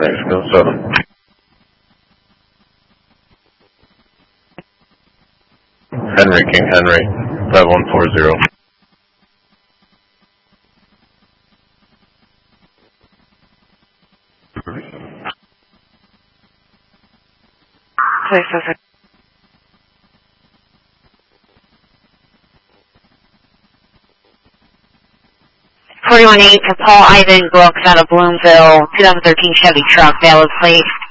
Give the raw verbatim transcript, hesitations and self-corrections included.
Thanks, go seven. Henry, King Henry, five one four zero. Place is forty-one eight for Paul Ivan Brooks out of Bloomville, twenty thirteen Chevy truck, valid plate